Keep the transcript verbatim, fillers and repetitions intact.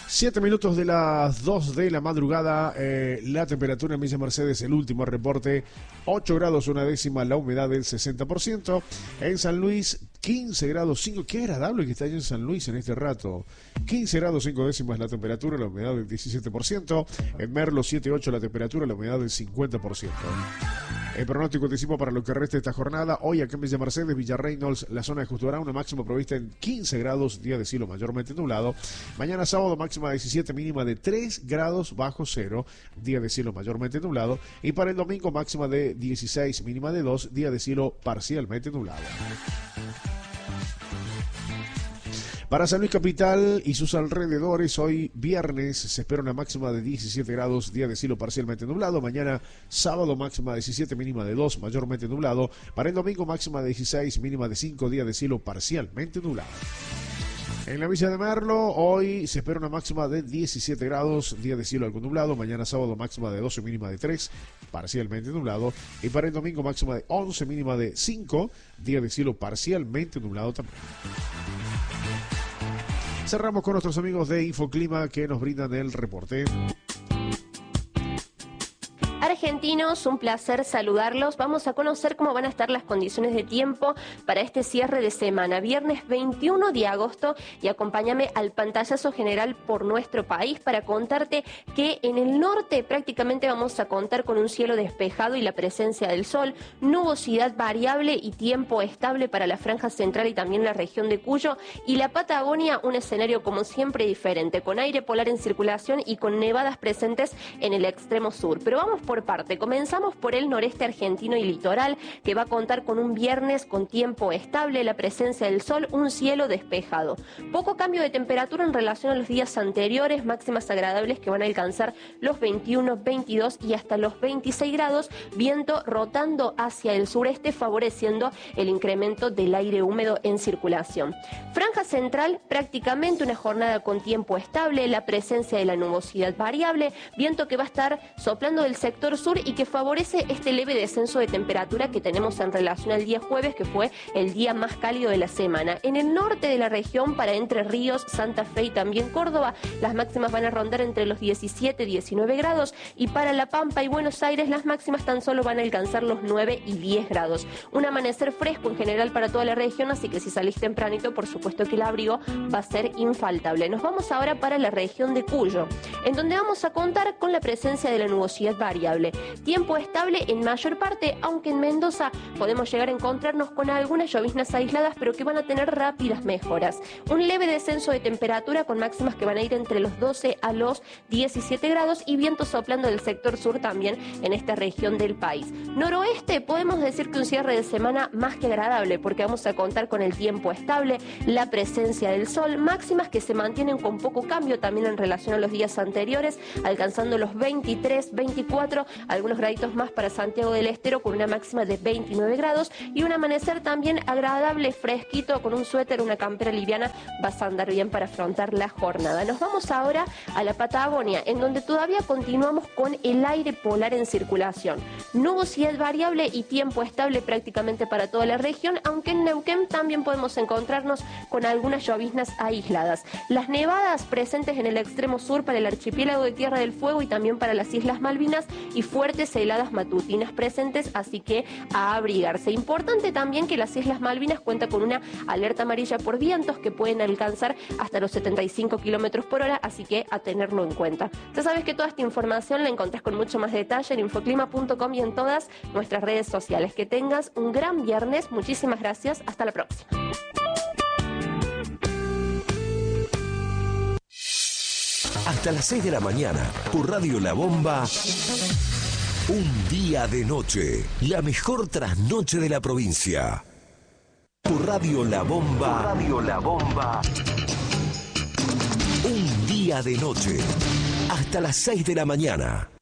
Siete minutos de las dos de la madrugada, eh, la temperatura en Villa Mercedes, el último reporte, ocho grados una décima, la humedad del sesenta por ciento. En San Luis, quince grados cinco, qué agradable que está allá en San Luis en este rato. quince grados cinco décimas la temperatura, la humedad del diecisiete por ciento. En Merlo, siete ocho la temperatura, la humedad del cincuenta por ciento. El pronóstico anticipo para lo que resta de esta jornada, hoy acá en Villa Mercedes, Villa Reynolds, la zona de Justurá, una máxima provista en quince grados, día de cielo mayormente nublado. Mañana sábado, máxima diecisiete, mínima de tres grados bajo cero, día de cielo mayormente nublado. Y para el domingo, máxima de dieciséis, mínima de dos, día de cielo parcialmente nublado. Para San Luis Capital y sus alrededores, hoy viernes se espera una máxima de diecisiete grados, día de cielo parcialmente nublado. Mañana sábado, máxima de diecisiete, mínima de dos, mayormente nublado. Para el domingo, máxima de dieciséis, mínima de cinco, día de cielo parcialmente nublado. En la Villa de Merlo, hoy se espera una máxima de diecisiete grados, día de cielo algo nublado. Mañana sábado, máxima de doce, mínima de tres, parcialmente nublado. Y para el domingo, máxima de once, mínima de cinco, día de cielo parcialmente nublado también. Cerramos con nuestros amigos de Infoclima que nos brindan el reporte. Argentinos, un placer saludarlos. Vamos a conocer cómo van a estar las condiciones de tiempo para este cierre de semana, viernes veintiuno de agosto, y acompáñame al pantallazo general por nuestro país para contarte que en el norte prácticamente vamos a contar con un cielo despejado y la presencia del sol, nubosidad variable y tiempo estable para la franja central y también la región de Cuyo, y la Patagonia, un escenario como siempre diferente, con aire polar en circulación y con nevadas presentes en el extremo sur. Pero vamos por parte. Comenzamos por el noreste argentino y litoral, que va a contar con un viernes con tiempo estable, la presencia del sol, un cielo despejado. Poco cambio de temperatura en relación a los días anteriores, máximas agradables que van a alcanzar los veintiuno, veintidós y hasta los veintiséis grados, viento rotando hacia el sureste, favoreciendo el incremento del aire húmedo en circulación. Franja central, prácticamente una jornada con tiempo estable, la presencia de la nubosidad variable, viento que va a estar soplando del sector sur y que favorece este leve descenso de temperatura que tenemos en relación al día jueves, que fue el día más cálido de la semana. En el norte de la región, para Entre Ríos, Santa Fe y también Córdoba, las máximas van a rondar entre los diecisiete y diecinueve grados, y para La Pampa y Buenos Aires las máximas tan solo van a alcanzar los nueve y diez grados. Un amanecer fresco en general para toda la región, así que si salís tempranito, por supuesto que el abrigo va a ser infaltable. Nos vamos ahora para la región de Cuyo, en donde vamos a contar con la presencia de la nubosidad variable. Tiempo estable en mayor parte, aunque en Mendoza podemos llegar a encontrarnos con algunas lloviznas aisladas, pero que van a tener rápidas mejoras. Un leve descenso de temperatura con máximas que van a ir entre los doce a los diecisiete grados y viento soplando del sector sur también en esta región del país. Noroeste, podemos decir que un cierre de semana más que agradable, porque vamos a contar con el tiempo estable, la presencia del sol, máximas que se mantienen con poco cambio también en relación a los días anteriores, alcanzando los veintitrés, veinticuatro, algunos graditos más para Santiago del Estero con una máxima de veintinueve grados, y un amanecer también agradable, fresquito, con un suéter, una campera liviana, vas a andar bien para afrontar la jornada. Nos vamos ahora a la Patagonia, en donde todavía continuamos con el aire polar en circulación. Nubosidad variable y tiempo estable prácticamente para toda la región, aunque en Neuquén también podemos encontrarnos con algunas lloviznas aisladas. Las nevadas presentes en el extremo sur para el archipiélago de Tierra del Fuego y también para las Islas Malvinas, y fuertes heladas matutinas presentes, así que a abrigarse. Importante también que las Islas Malvinas cuenta con una alerta amarilla por vientos que pueden alcanzar hasta los setenta y cinco kilómetros por hora, así que a tenerlo en cuenta. Ya sabes que toda esta información la encontrás con mucho más detalle en infoclima punto com y en todas nuestras redes sociales. Que tengas un gran viernes, muchísimas gracias, hasta la próxima. Hasta las seis de la mañana, por Radio La Bomba, un día de noche, la mejor trasnoche de la provincia. Por Radio La Bomba, por Radio La Bomba, un día de noche, hasta las seis de la mañana.